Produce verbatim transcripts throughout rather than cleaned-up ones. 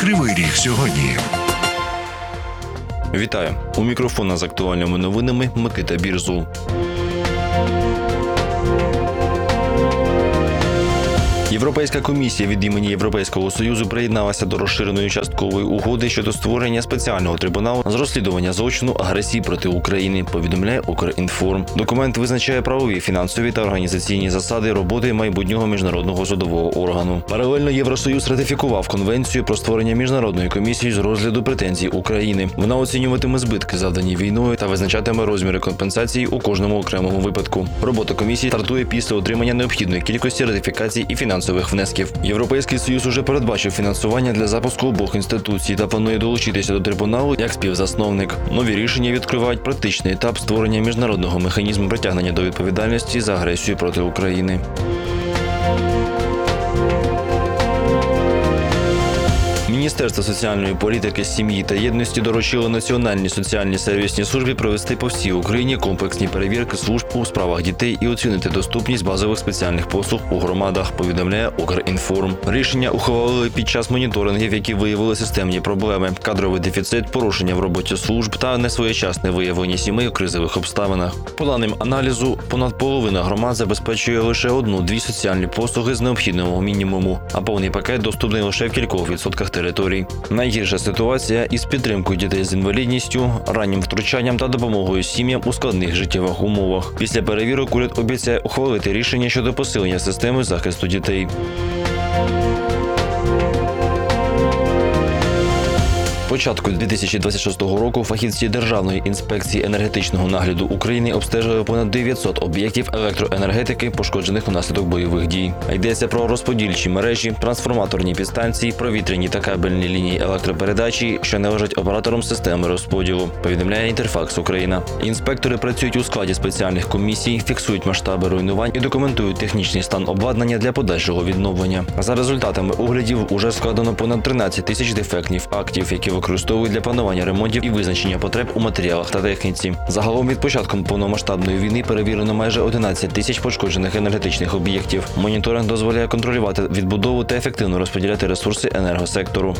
Кривий Ріг сьогодні. Вітаю! У мікрофона з актуальними новинами Микита Бірзул. Європейська комісія від імені Європейського Союзу приєдналася до розширеної часткової угоди щодо створення спеціального трибуналу з розслідування злочину агресії проти України, повідомляє Укрінформ. Документ визначає правові, фінансові та організаційні засади роботи майбутнього міжнародного судового органу. Паралельно Євросоюз ратифікував Конвенцію про створення міжнародної комісії з розгляду претензій України. Вона оцінюватиме збитки, завдані війною, та визначатиме розміри компенсації у кожному окремому випадку. Робота комісії стартує після отримання необхідної кількості ратифікацій і фінансових внесків. Європейський Союз уже передбачив фінансування для запуску обох інституцій та планує долучитися до трибуналу як співзасновник. Нові рішення відкривають практичний етап створення міжнародного механізму притягнення до відповідальності за агресію проти України. Міністерство соціальної політики, сім'ї та єдності доручило Національній соціальній сервісній службі провести по всій Україні комплексні перевірки служб у справах дітей і оцінити доступність базових спеціальних послуг у громадах, повідомляє Укрінформ. Рішення ухвалили під час моніторингів, які виявили системні проблеми, кадровий дефіцит, порушення в роботі служб та несвоєчасне виявлення сімей у кризових обставинах. По даним аналізу, понад половина громад забезпечує лише одну-дві соціальні послуги з необхідного мінімуму, а повний пакет доступний лише в кількох відсотках територій. Найгірша ситуація із підтримкою дітей з інвалідністю, раннім втручанням та допомогою сім'ям у складних життєвих умовах. Після перевірок уряд обіцяє ухвалити рішення щодо посилення системи захисту дітей. Початку дві тисячі двадцять шостого року фахівці Державної інспекції енергетичного нагляду України обстежили понад дев'ятсот об'єктів електроенергетики, пошкоджених внаслідок бойових дій. Йдеться про розподільчі мережі, трансформаторні підстанції, провітряні та кабельні лінії електропередачі, що належать операторам системи розподілу, повідомляє Інтерфакс Україна. Інспектори працюють у складі спеціальних комісій, фіксують масштаби руйнувань і документують технічний стан обладнання для подальшого відновлення. За результатами оглядів уже складено понад тринадцять тисяч дефектних актів, які використовують для планування ремонтів і визначення потреб у матеріалах та техніці. Загалом від початку повномасштабної війни перевірено майже одинадцять тисяч пошкоджених енергетичних об'єктів. Моніторинг дозволяє контролювати відбудову та ефективно розподіляти ресурси енергосектору.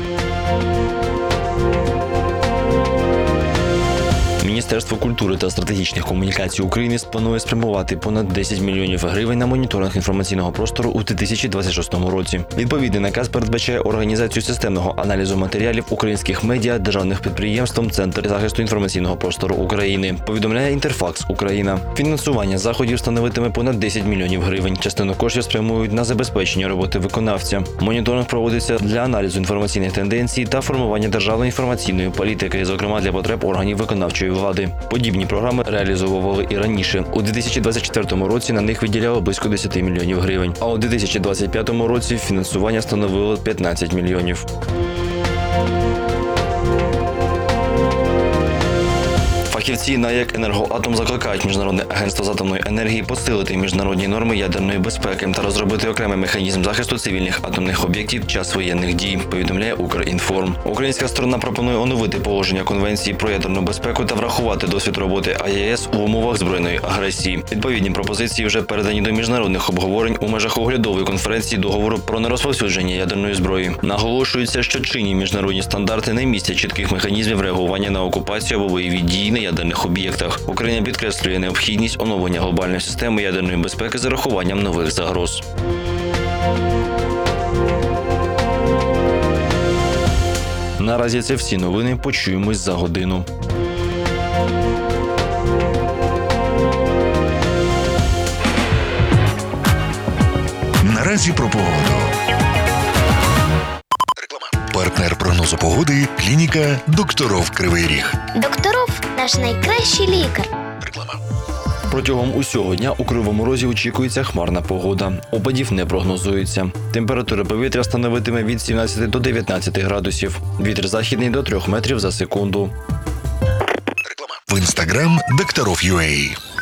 Міністерство культури та стратегічних комунікацій України планує спрямувати понад десять мільйонів гривень на моніторинг інформаційного простору у дві тисячі двадцять шостому році. Відповідний наказ передбачає організацію системного аналізу матеріалів українських медіа державних підприємством Центр захисту інформаційного простору України, повідомляє Інтерфакс Україна. Фінансування заходів становитиме понад десять мільйонів гривень. Частину коштів спрямують на забезпечення роботи виконавця. Моніторинг проводиться для аналізу інформаційних тенденцій та формування державної інформаційної політики, зокрема для потреб органів виконавчої влади. Подібні програми реалізовували і раніше. У дві тисячі двадцять четвертому році на них виділяло близько десять мільйонів гривень, а у дві тисячі двадцять п'ятому році фінансування становило п'ятнадцять мільйонів. Фахівці НАЕК «Енергоатом» закликають Міжнародне агентство з атомної енергії посилити міжнародні норми ядерної безпеки та розробити окремий механізм захисту цивільних атомних об'єктів в час воєнних дій, повідомляє Укрінформ. Українська сторона пропонує оновити положення Конвенції про ядерну безпеку та врахувати досвід роботи А Є С у умовах збройної агресії. Відповідні пропозиції вже передані до міжнародних обговорень у межах оглядової конференції договору про нерозповсюдження ядерної зброї. Наголошується, що чинні міжнародні стандарти не містять чітких механізмів реагування на окупацію або бойові дії на ядерних об'єктах. Україна підкреслює необхідність оновлення глобальної системи ядерної безпеки з урахуванням нових загроз. Наразі це всі новини. Почуємось за годину. Наразі про погоду. Партнер прогнозу погоди – клініка «Докторов Кривий Ріг». Докторов – наш найкращий лікар. Реклама. Протягом усього дня у Кривому Розі очікується хмарна погода. Опадів не прогнозується. Температура повітря становитиме від сімнадцяти до дев'ятнадцяти градусів. Вітер західний до трьох метрів за секунду. Реклама. В інстаграм «Докторов.ua».